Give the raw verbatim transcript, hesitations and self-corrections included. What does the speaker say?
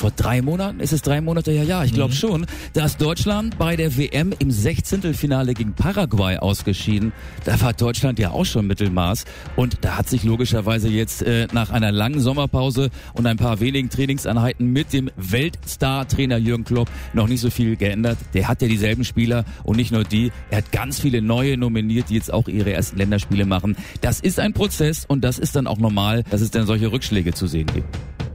vor drei Monaten, ist es drei Monate her? Ja, ich glaube mhm. schon, da ist Deutschland bei der W M im Sechzehntelfinale gegen Paraguay ausgeschieden. Da war Deutschland ja auch schon Mittelmaß und da hat sich logischerweise jetzt äh, nach einer langen Sommerpause und ein paar wenigen Trainingseinheiten mit dem Weltstar-Trainer Jürgen Klopp noch nicht so viel geändert. Der hat ja dieselben Spieler und nicht nur die, er hat ganz viele neue nominiert, die jetzt auch ihre ersten Länderspiele machen. Das ist ein Prozess und das ist dann auch normal, dass es dann solche Rückschläge zu sehen gibt.